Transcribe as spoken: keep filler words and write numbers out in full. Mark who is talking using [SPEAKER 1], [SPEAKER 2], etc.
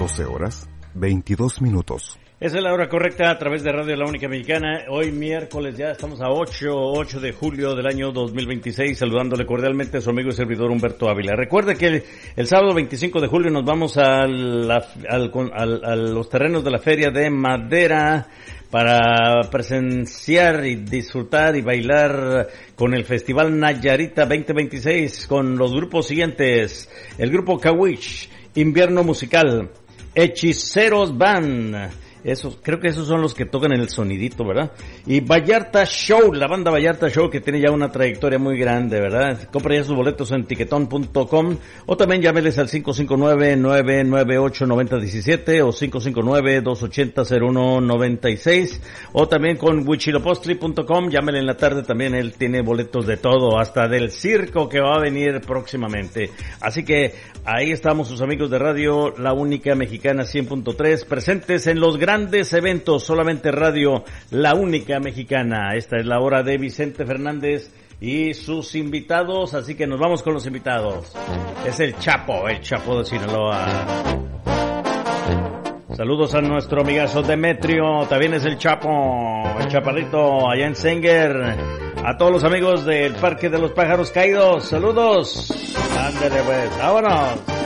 [SPEAKER 1] doce horas, veintidós minutos.
[SPEAKER 2] Esa es la hora correcta a través de Radio La Única Mexicana. Hoy miércoles ya estamos a ocho de julio del año dos mil veintiséis, saludándole cordialmente a su amigo y servidor Humberto Ávila. Recuerde que el, el sábado veinticinco de julio nos vamos a, la, al, al, a los terrenos de la Feria de Madera para presenciar y disfrutar y bailar con el Festival Nayarita veinte veintiséis con los grupos siguientes: el grupo Kawish, Invierno Musical, Hechiceros Band. Esos, creo que esos son los que tocan en el sonidito, ¿verdad? Y Vallarta Show, la banda Vallarta Show, que tiene ya una trayectoria muy grande, ¿verdad? Compra ya sus boletos en tiquetón punto com o también llámeles al cinco cinco nueve, nueve nueve ocho, nueve cero uno siete o cinco cinco nueve, dos ocho cero, cero uno nueve seis o también con huichilopostri punto com, llámenle en la tarde también, él tiene boletos de todo, hasta del circo que va a venir próximamente. Así que ahí estamos sus amigos de Radio La Única Mexicana cien punto tres, presentes en los grandes grandes eventos, solamente Radio La Única Mexicana. Esta es la hora de Vicente Fernández y sus invitados, así que nos vamos con los invitados. Es el Chapo, el Chapo de Sinaloa. Saludos a nuestro amigazo Demetrio, también es el Chapo, el Chaparrito allá en Senger. A todos los amigos del Parque de los Pájaros Caídos, saludos. Ándale pues, vámonos.